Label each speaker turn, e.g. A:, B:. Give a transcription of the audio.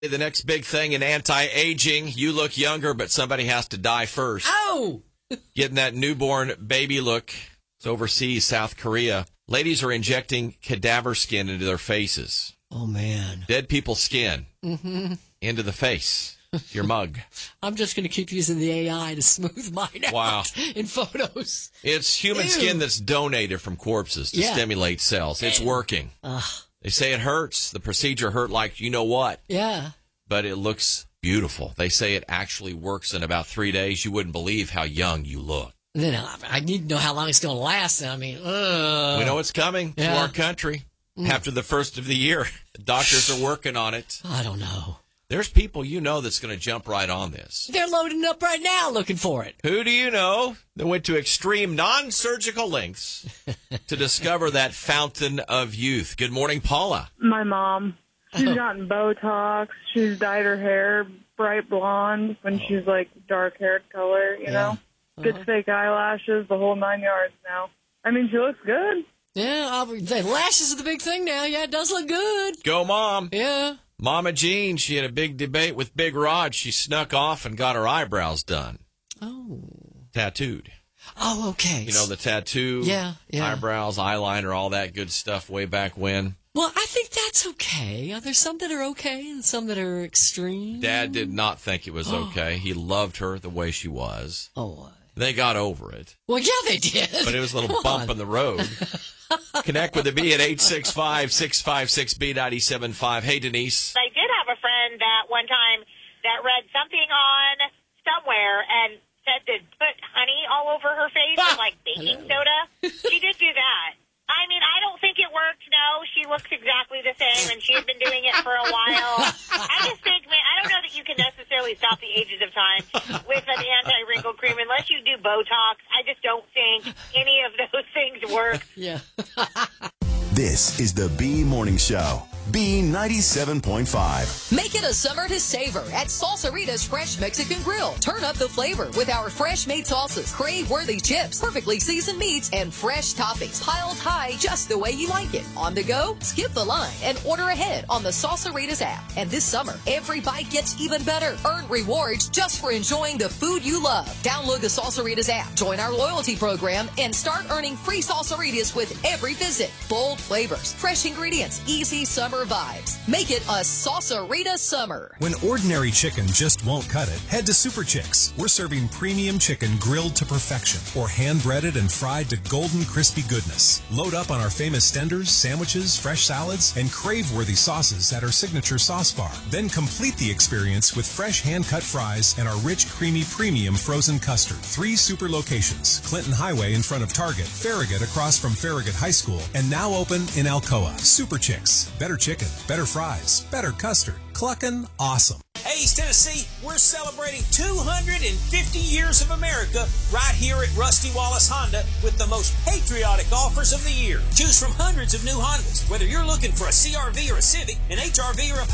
A: The next big thing in anti-aging, you look younger, but somebody has to die first.
B: Oh!
A: Getting that newborn baby look. It's overseas, South Korea. Ladies are injecting cadaver skin into their faces.
B: Oh, man.
A: Dead people's skin into the face. Your mug.
B: I'm just going to keep using the AI to smooth mine out in photos.
A: It's human skin that's donated from corpses to stimulate cells. It's working. They say it hurts. The procedure hurt like you know what.
B: Yeah.
A: But it looks beautiful. They say it actually works in about 3 days. You wouldn't believe how young you look.
B: Then I need to know how long it's going to last. I mean,
A: we know it's coming to our country after the first of the year. The doctors are working on it.
B: I don't know.
A: There's people you know that's going to jump right on this.
B: They're loading up right now looking for it.
A: Who do you know that went to extreme non-surgical lengths to discover that fountain of youth? Good morning, Paula.
C: My mom. She's gotten Botox. She's dyed her hair bright blonde when she's like dark-haired color, you know? Gets fake eyelashes, the whole 9 yards now. I mean, she looks good.
B: Yeah, the lashes are the big thing now. Yeah, it does look good.
A: Go, Mom.
B: Yeah.
A: Mama Jean, she had a big debate with Big Rod. She snuck off and got her eyebrows done.
B: Oh.
A: Tattooed.
B: Oh, okay.
A: You know, the tattoo, eyebrows, eyeliner, all that good stuff way back when.
B: Well, I think that's okay. There's some that are okay and some that are extreme.
A: Dad did not think it was okay. He loved her the way she was.
B: Oh.
A: They got over it.
B: Well, yeah, they did.
A: But it was a little bump in the road. Connect with the B at 865-656-B975. Hey, Denise.
D: I did have a friend that one time that read something on somewhere and said to put honey all over her face and like baking soda. She did do that. I mean, I don't think it worked. No, she looks exactly the same, and she had been doing it for a while. I just think, man, I don't know that you can necessarily stop the ages of time with an anti-wrinkle cream unless you do Botox. I just don't think any of those things work.
B: Yeah.
E: This is the B Morning Show. B97.5.
F: Make it a summer to savor at Salsarita's Fresh Mexican Grill. Turn up the flavor with our fresh-made salsas, crave-worthy chips, perfectly seasoned meats, and fresh toppings piled high just the way you like it. On the go? Skip the line and order ahead on the Salsarita's app. And this summer, every bite gets even better. Earn rewards just for enjoying the food you love. Download the Salsarita's app, join our loyalty program, and start earning free Salsaritas with every visit. Bold flavors, fresh ingredients, easy summer vibes. Make it a Salsarita summer.
G: When ordinary chicken just won't cut it, head to Super Chicks. We're serving premium chicken grilled to perfection or hand-breaded and fried to golden crispy goodness. Load up on our famous tenders, sandwiches, fresh salads, and crave-worthy sauces at our signature sauce bar. Then complete the experience with fresh hand-cut fries and our rich, creamy, premium frozen custard. 3 super locations: Clinton Highway in front of Target, Farragut across from Farragut High School, and now open in Alcoa. Super Chicks. Better chicken, better fries, better custard. Cluckin' awesome.
H: Hey, East Tennessee, we're celebrating 250 years of America right here at Rusty Wallace Honda with the most patriotic offers of the year. Choose from hundreds of new Hondas. Whether you're looking for a CRV or a Civic, an HRV or a